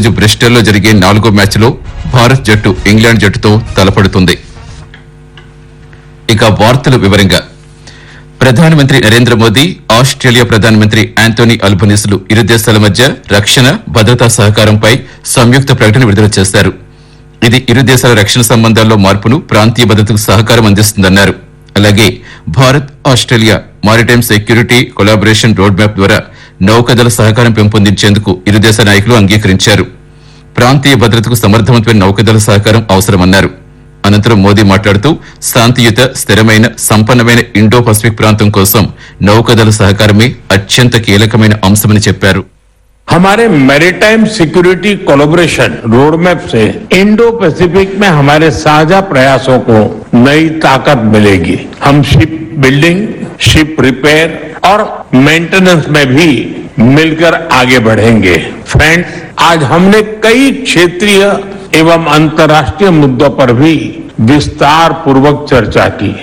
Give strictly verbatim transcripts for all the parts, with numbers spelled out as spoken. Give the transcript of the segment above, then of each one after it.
రోజు బ్రిస్టల్లో జరిగే నాలుగో మ్యాచ్లో భారత్ జట్టు ఇంగ్లాండ్ జట్టుతో తలపడుతుంది. ఇక వార్తల వివరంగా ప్రధానమంత్రి నరేంద్ర మోదీ ఆస్ట్రేలియా ప్రధానమంత్రి ఆంటోనీ అల్బనీస్లు ఇరు దేశాల మధ్య రక్షణ భద్రతా సహకారంపై సంయుక్త ప్రకటన విడుదల చేశారు. ఇది ఇరు దేశాల రక్షణ సంబంధాల్లో మార్పును, ప్రాంతీయ భద్రతకు సహకారం అందిస్తుందన్నారు. అలాగే Bharat Australia maritime security collaboration road map ద్వారా నౌకాదళ సహకారం పెంపొందించేందుకు ఇరు దేశ నాయకులు అంగీకరించారు. ప్రాంతీయ భద్రతకు సమర్థవంతమైన నౌకాదళ సహకారం అవసరమన్నారు. అనంతరం మోదీ మాట్లాడుతూ శాంతియుత, స్థిరమైన, సంపన్నమైన ఇండో పసిఫిక్ ప్రాంతం కోసం నౌకాదళ సహకారమే అత్యంత కీలకమైన అంశమని చెప్పారు. हमारे मैरीटाइम सिक्योरिटी कोलैबोरेशन रोडमैप से इंडो पैसिफिक में हमारे साझा प्रयासों को नई ताकत मिलेगी. हम शिप बिल्डिंग, शिप रिपेयर और मेंटेनेंस में भी मिलकर आगे बढ़ेंगे. फ्रेंड्स, आज हमने कई क्षेत्रीय एवं अंतर्राष्ट्रीय मुद्दों पर भी विस्तार पूर्वक चर्चा की.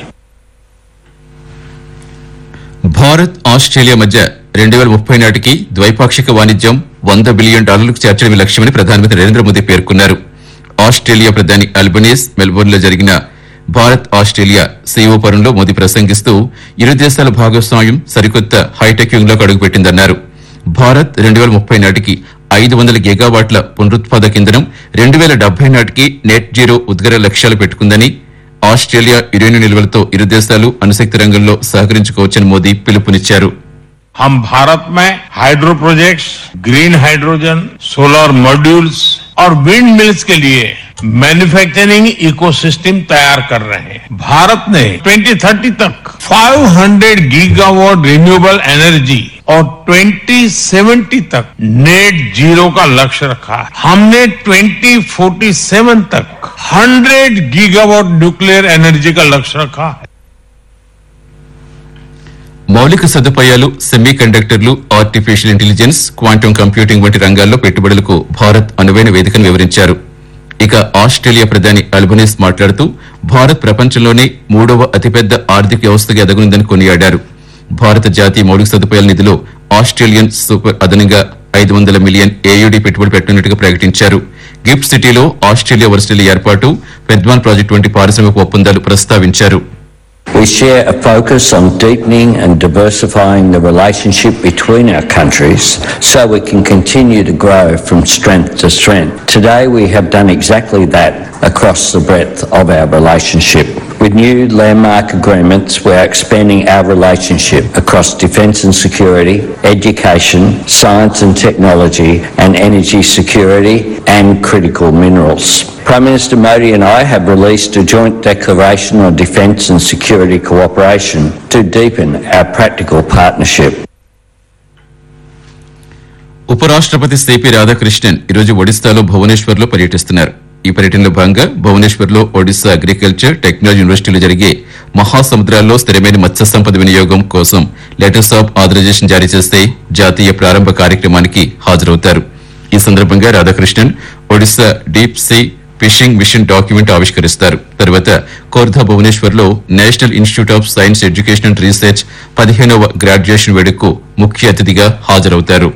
భారత్ ఆస్ట్రేలియా మధ్య రెండు వేల ముప్పై నాటికి ద్వైపాక్షిక వాణిజ్యం వంద బిలియన్ డాలర్లకు చేర్చడమే లక్ష్యమని ప్రధానమంత్రి నరేంద్ర మోదీ పేర్కొన్నారు. ఆస్ట్రేలియా ప్రధాని అల్బనీస్ మెల్బోర్న్లో జరిగిన భారత్ ఆస్ట్రేలియా సీఈఓ ఫోరంలో మోదీ ప్రసంగిస్తూ ఇరు దేశాల భాగస్వామ్యం సరికొత్త హైటెక్ యుగంలోకి అడుగుపెట్టిందన్నారు. భారత్ రెండు వేల ముప్పై నాటికి ఐదు వందల గిగావాట్ల పునరుత్పాదక ఇంధనం, రెండు వేల డెబ్బై నాటికి నెట్ జీరో ఉద్గార లక్ష్యాలు పెట్టుకుందని, ఆస్ట్రేలియా యురేనియం నిల్వలతో ఇరు దేశాలు అణుశక్తి రంగంలో సహకరించుకోవచ్చని మోదీ పిలుపునిచ్చారు. हम भारत में hydro projects, green hydrogen, solar modules और विंड मिल्स के लिए मैन्युफैक्चरिंग इकोसिस्टम तैयार कर रहे हैं. भारत ने ट्वेंटी थर्टी तक पाँच सौ गीगावाट रिन्यूएबल एनर्जी और ट्वेंटी सेवेंटी तक नेट जीरो का लक्ष्य रखा है. हमने ट्वेंटी फोर्टी सेवन तक सौ गीगावाट न्यूक्लियर एनर्जी का लक्ष्य रखा है. మౌలిక సదుపాయాలు, సెమీ కండక్టర్లు, ఆర్టిఫిషియల్ ఇంటెలిజెన్స్, క్వాంటమ్ కంప్యూటింగ్ వంటి రంగాల్లో పెట్టుబడులకు భారత్ అనువైన వేదికను వివరించారు. ఇక ఆస్ట్రేలియా ప్రధాని అల్బనీస్ మాట్లాడుతూ భారత్ ప్రపంచంలోనే మూడవ అతిపెద్ద ఆర్థిక వ్యవస్థగా ఎదగనుందని కొనియాడారు. భారత జాతీయ మౌలిక సదుపాయాల నిధిలో ఆస్ట్రేలియన్ సూపర్ అదనంగా ఐదు వందల మిలియన్ ఏయుడి పెట్టుబడి పెట్టనున్నట్టుగా ప్రకటించారు. గిఫ్ట్ సిటీలో ఆస్ట్రేలియా వర్సిటీల ఏర్పాటు, పెద్మాన్ ప్రాజెక్టు వంటి పారిశ్రామిక ఒప్పందాలు ప్రస్తావించారు. We share a focus on deepening and diversifying the relationship between our countries so we can continue to grow from strength to strength. Today we have done exactly that across the breadth of our relationship. With new landmark agreements, we are expanding our relationship across defence and security, education, science and technology, and energy security and critical minerals. Prime Minister Modi and I have released a joint declaration on defence and security cooperation to deepen our practical partnership. ఉపరాష్ట్రపతి CP Radhakrishnan ఈరోజు ఒడిశాలో భువనేశ్వర్లో పర్యటిస్తున్నారు. ఈ పర్యటనలో భాగంగా భువనేశ్వర్లో Odisha agriculture technology యూనివర్సిటీలో జరిగే మహాసముద్రాల్లో స్థిరమైన మత్స్య సంపద వినియోగం కోసం లెటర్స్ ఆఫ్ ఆథరైజేషన్ జారీ చేస్తే జాతీయ ప్రారంభ కార్యక్రమానికి హాజరవుతారు. ఈ సందర్భంగా Radhakrishnan Odisha deep sea fishing machine document ఆవిష్కరిస్తారు. తర్వాత కోర్ధా భువనేశ్వర్ లో national institute of science education and research పదిహేనవ గ్రాడ్యుయేషన్ వేడుకకు ముఖ్య అతిథిగా హాజరవుతారు.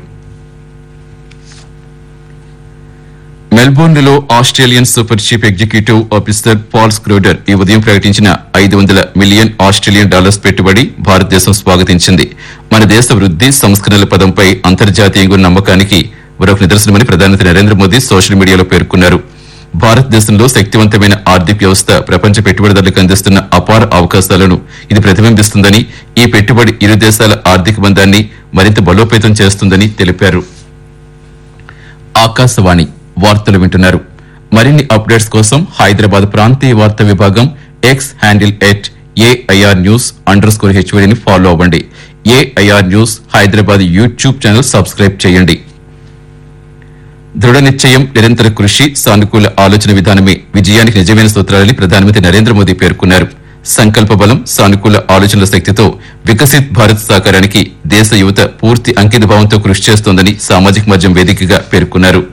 మెల్బోర్న్ లో Australian super chief executive officer Paul స్క్రోడర్ ఈ ఉదయం ప్రకటించిన ఐదు వందల మిలియన్ ఆస్ట్రేలియన్ డాలర్స్ పెట్టుబడి భారతదేశం స్వాగతించింది. మన దేశ వృద్ది సంస్కరణల పదంపై అంతర్జాతీయంగా ఉన్న నమ్మకానికి మరొక నిదర్శనమని ప్రధానమంత్రి నరేంద్ర మోదీ సోషల్ మీడియాలో పేర్కొన్నారు. భారతదేశంలో శక్తివంతమైన ఆర్థిక వ్యవస్థ ప్రపంచ పెట్టుబడిదారులకు అందిస్తున్న అపార అవకాశాలను ఇది ప్రతిబింబిస్తుందని, ఈ పెట్టుబడి ఇరు దేశాల ఆర్థిక బంధాన్ని మరింత బలోపేతం చేస్తుందని తెలిపారు. ఆకాశవాణి వార్తలు వింటున్నారు. మరిన్ని అప్డేట్స్ కోసం హైదరాబాద్ ప్రాంతీయ వార్తా విభాగం X handle at AIR news under score హెచ్వైడిని follow అవ్వండి. AIR news Hyderabad YouTube channel subscribe చేయండి. దృఢ నిశ్చయం, నిరంతర కృషి, సానుకూల ఆలోచన విధానమే విజయానికి నిజమైన సూత్రాలని ప్రధానమంత్రి నరేంద్ర మోదీ పేర్కొన్నారు. సంకల్ప బలం, సానుకూల ఆలోచనల శక్తితో వికసిత్ భారత్ సాకారానికి దేశ యువత పూర్తి అంకిత భావంతో కృషి చేస్తోందని సామాజిక మాధ్యమం వేదికగా పేర్కొన్నారు.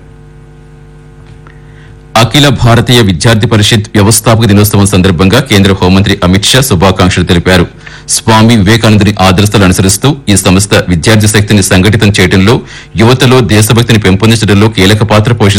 అఖిల భారతీయ విద్యార్థి పరిషత్ వ్యవస్థాపక దినోత్సవం సందర్భంగా కేంద్ర హోంమంత్రి అమిత్ షా శుభాకాంక్షలు తెలిపారు. స్వామి వివేకానందుని ఆదర్శాలు అనుసరిస్తూ ఈ సంస్థ విద్యార్థి శక్తిని సంఘటితం చేయడంలో, యువతలో దేశభక్తిని పెంపొందించడంలో కీలక పాత్ర పోషిస్తుంది.